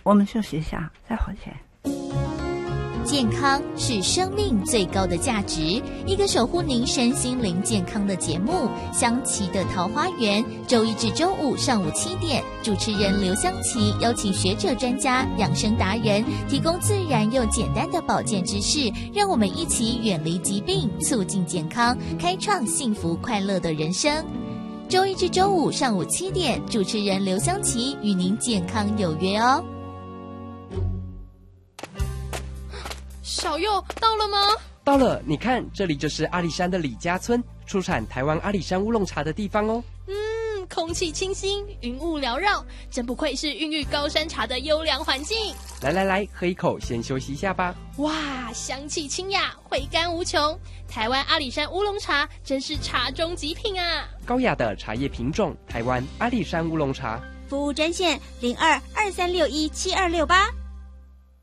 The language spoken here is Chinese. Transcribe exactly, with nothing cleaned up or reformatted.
我们休息一下，再回去。 健康是生命最高的价值，一个守护您身心灵健康的节目《香琪的桃花源》，周一至周五上午七点，主持人刘香琪邀请学者专家、养生达人，提供自然又简单的保健知识，让我们一起远离疾病，促进健康，开创幸福快乐的人生。周一至周五上午七点，主持人刘香琪与您健康有约哦。 小佑到了吗？ 到了，你看，这里就是阿里山的李家村，出产台湾阿里山乌龙茶的地方哦。 嗯，空气清新，云雾缭绕，真不愧是孕育高山茶的优良环境。 来来来，喝一口，先休息一下吧。 哇，香气清雅，回甘无穷。台湾阿里山乌龙茶真是茶中极品啊！ 高雅的茶叶品种，台湾阿里山乌龙茶。 服务专线零二二三六一七二六八。